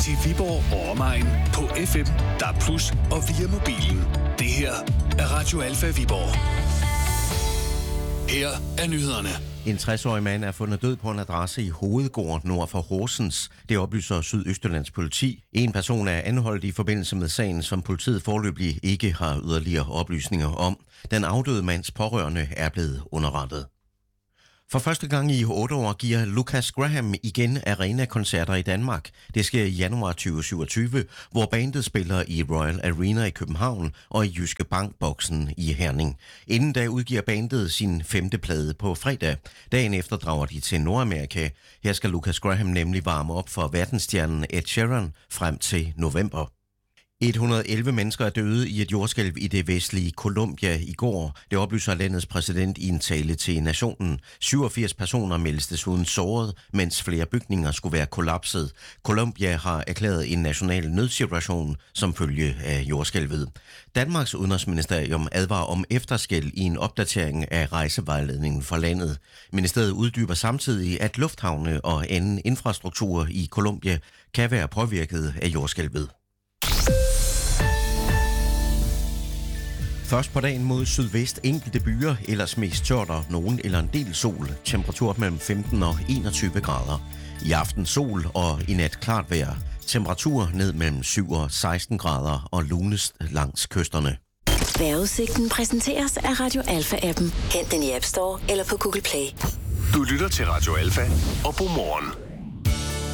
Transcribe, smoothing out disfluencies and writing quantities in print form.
til Viborg og omegn på FM, DAB+ og via mobilen. Det her er Radio Alfa Viborg. Her er nyhederne. En 60-årig mand er fundet død på en adresse i Hovedgård nord for Horsens. Det oplyser Sydøstjyllands politi. En person er anholdt i forbindelse med sagen, som politiet foreløbig ikke har yderligere oplysninger om. Den afdøde mands pårørende er blevet underrettet. For første gang i 8 år giver Lucas Graham igen arena-koncerter i Danmark. Det sker i januar 2027, hvor bandet spiller i Royal Arena i København og i Jyske Bank-boksen i Herning. Inden da udgiver bandet sin 5. plade på fredag. Dagen efter drager de til Nordamerika. Her skal Lucas Graham nemlig varme op for verdensstjernen Ed Sheeran frem til november. 111 mennesker er døde i et jordskælv i det vestlige Colombia i går. Det oplyser landets præsident i en tale til nationen. 87 personer meldes desuden såret, mens flere bygninger skulle være kollapset. Colombia har erklæret en national nødsituation som følge af jordskælvet. Danmarks udenrigsministerium advarer om efterskælv i en opdatering af rejsevejledningen for landet. Ministeriet uddyber samtidig, at lufthavne og anden infrastruktur i Colombia kan være påvirket af jordskælvet. Først på dagen mod sydvest enkelte byer, ellers mest tørt og nogen eller en del sol. Temperatur mellem 15 og 21 grader. I aften sol og i nat klart vejr. Temperatur ned mellem 7 og 16 grader og lunest langs kysterne. Vejrudsigten præsenteres af Radio Alfa-appen. Hent den i App Store eller på Google Play. Du lytter til Radio Alfa og Godmorgen.